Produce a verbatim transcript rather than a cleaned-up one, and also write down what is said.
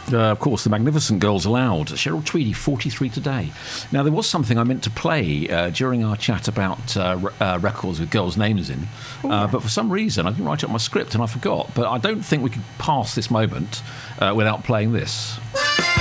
Uh, of course, the magnificent Girls Aloud. Cheryl Tweedy, forty-three today. Now, there was something I meant to play uh, during our chat about uh, r- uh, records with girls' names in, uh, yeah. but for some reason I didn't write it on my script and I forgot. But I don't think we could pass this moment uh, without playing this.